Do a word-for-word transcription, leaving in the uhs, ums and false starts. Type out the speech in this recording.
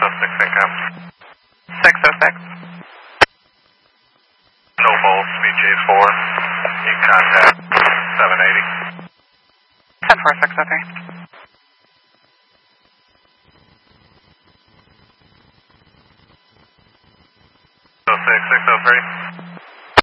oh six income. six oh six. No bolts, V J four. In contact, seven eighty. ten four six oh three. oh six, six oh three.